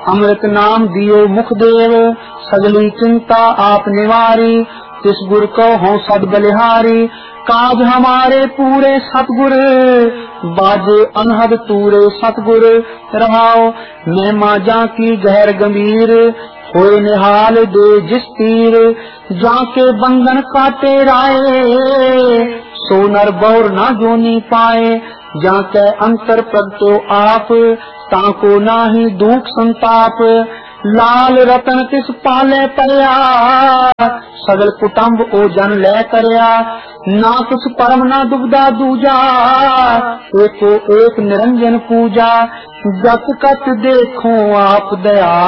अमृत नाम दियो मुख देव, सगली चिंता आप निवारी, तिस गुर को हों सद बलिहारी, काज हमारे पूरे सतगुर, बाजे अनहद तूरे सतगुर, रहाओ महिमा जा की गहर गंभीर, होए निहाल दे जिस तीर, जाके बंधन काटे राए, सो नर बौर ना जोनी पाए, जाके अंतर प्रगटो आप, ताको नाही दुख संताप, लाल रतन तिस पाले परया, सगल कुटुंब ओ जन ले करया, ना कुछ परम ना दुबदा दूजा, एको एक निरंजन पूजा, जत कत देखो आप दया